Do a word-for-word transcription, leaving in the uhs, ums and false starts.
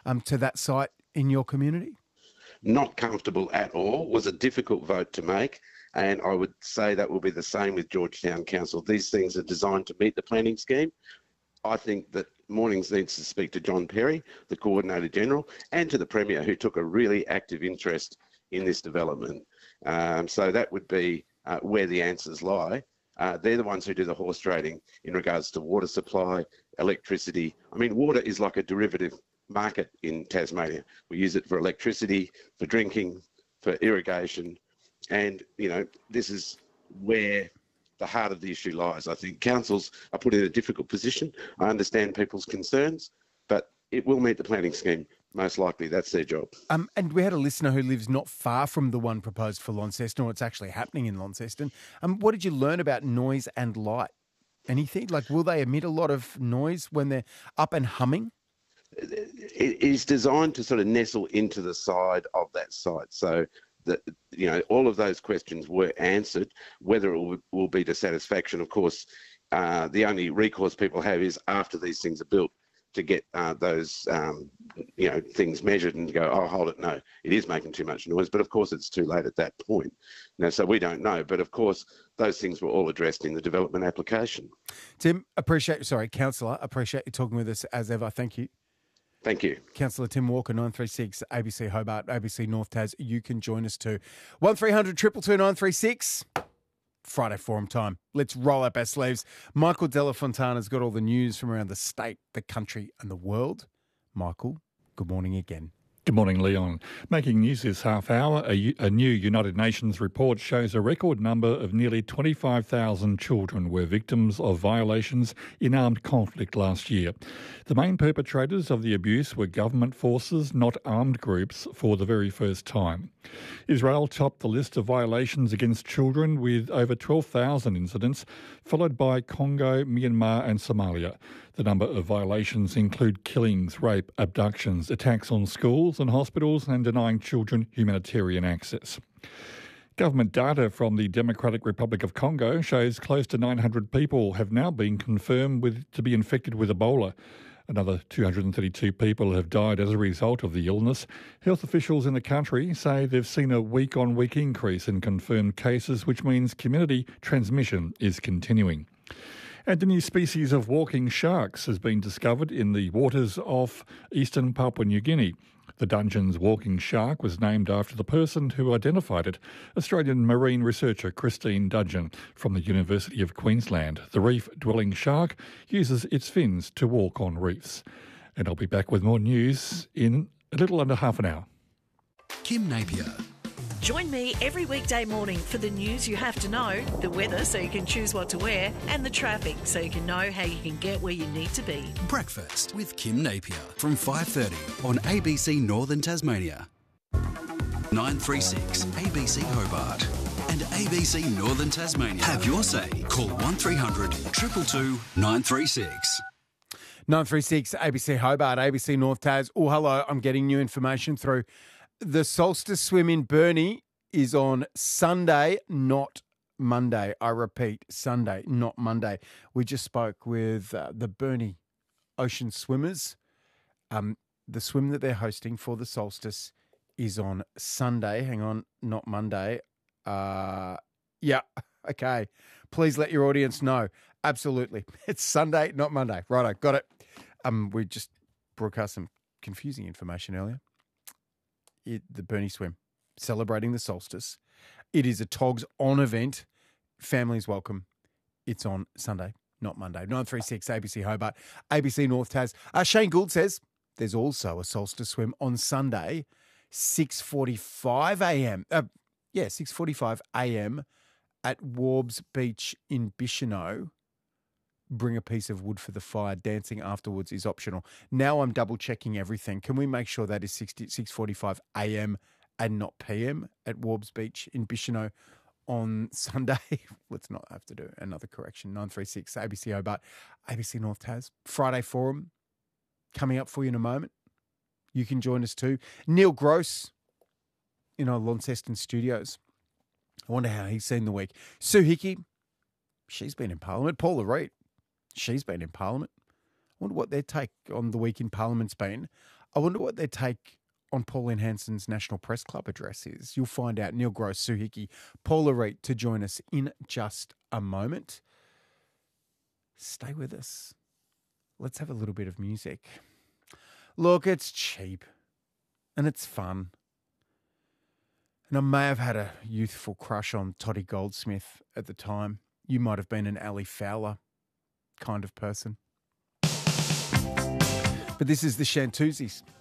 um, to that site in your community? Not comfortable at all. Was a difficult vote to make. And I would say that will be the same with Georgetown Council. These things are designed to meet the planning scheme. I think that Mornings needs to speak to John Perry, the Coordinator General, and to the Premier, who took a really active interest in this development. Um, so that would be uh, where the answers lie. Uh, they're the ones who do the horse trading in regards to water supply, electricity. I mean, water is like a derivative market in Tasmania. We use it for electricity, for drinking, for irrigation. And, you know, this is where the heart of the issue lies. I think councils are put in a difficult position. I understand people's concerns, but it will meet the planning scheme. Most likely, that's their job. Um, and we had a listener who lives not far from the one proposed for Launceston, or what's actually happening in Launceston. Um, what did you learn about noise and light? Anything? Like, will they emit a lot of noise when they're up and humming? It is designed to sort of nestle into the side of that site. So that, you know, all of those questions were answered. Whether it will, will be to satisfaction, of course, uh, the only recourse people have is after these things are built to get uh, those, um, you know, things measured and go, oh, hold it, no, it is making too much noise. But of course, it's too late at that point. Now, so we don't know. But of course, those things were all addressed in the development application. Tim, appreciate, sorry, Councillor, appreciate you talking with us as ever. Thank you. Thank you. Councillor Tim Walker, nine three six, A B C Hobart, A B C North Tas. You can join us too. one three hundred two two two nine three six. Friday Forum time. Let's roll up our sleeves. Michael Della Fontana's got all the news from around the state, the country and the world. Michael, good morning again. Good morning, Leon. Making news this half hour, a, a new United Nations report shows a record number of nearly twenty-five thousand children were victims of violations in armed conflict last year. The main perpetrators of the abuse were government forces, not armed groups, for the very first time. Israel topped the list of violations against children with over twelve thousand incidents, followed by Congo, Myanmar and Somalia. The number of violations include killings, rape, abductions, attacks on schools and hospitals and denying children humanitarian access. Government data from the Democratic Republic of Congo shows close to nine hundred people have now been confirmed with, to be infected with Ebola. Another two hundred thirty-two people have died as a result of the illness. Health officials in the country say they've seen a week-on-week increase in confirmed cases, which means community transmission is continuing. And a new species of walking sharks has been discovered in the waters off eastern Papua New Guinea. The Dungeon's walking shark was named after the person who identified it, Australian marine researcher Christine Dudgeon from the University of Queensland. The reef-dwelling shark uses its fins to walk on reefs. And I'll be back with more news in a little under half an hour. Kim Napier. Join me every weekday morning for the news you have to know, the weather so you can choose what to wear, and the traffic so you can know how you can get where you need to be. Breakfast with Kim Napier from five thirty on A B C Northern Tasmania. nine three six A B C Hobart and A B C Northern Tasmania. Have your say. Call one three hundred two two two nine three six. nine three six A B C Hobart, A B C North Tas. Oh, hello, I'm getting new information through. The Solstice Swim in Burnie is on Sunday, not Monday. I repeat, Sunday, not Monday. We just spoke with uh, the Burnie Ocean Swimmers. Um, the swim that they're hosting for the Solstice is on Sunday. Hang on, not Monday. Uh, yeah, okay. Please let your audience know. Absolutely. It's Sunday, not Monday. Righto, got it. Um, we just broadcast some confusing information earlier. It, the Burnie Swim, celebrating the solstice. It is a Togs on event. Families welcome. It's on Sunday, not Monday. nine three six A B C Hobart, A B C North Tas. Uh, Shane Gould says there's also a solstice swim on Sunday, six forty-five a.m. Uh, yeah, six forty-five a.m. at Warbs Beach in Bicheno. Bring a piece of wood for the fire. Dancing afterwards is optional. Now I'm double checking everything. Can we make sure that is six forty-five a.m. and not p m at Warbs Beach in Bicheno on Sunday? Let's not have to do another correction. nine three six A B C Hobart, A B C North Tas. Friday Forum coming up for you in a moment. You can join us too. Neil Gross in our Launceston studios. I wonder how he's seen the week. Sue Hickey, she's been in Parliament. Paula Reid, she's been in Parliament. I wonder what their take on the week in Parliament's been. I wonder what their take on Pauline Hanson's National Press Club address is. You'll find out. Neil Gross, Sue Hickey, Paula Reed to join us in just a moment. Stay with us. Let's have a little bit of music. Look, it's cheap and it's fun. And I may have had a youthful crush on Toddy Goldsmith at the time. You might have been an Ali Fowler kind of person. But this is the Shantuzis.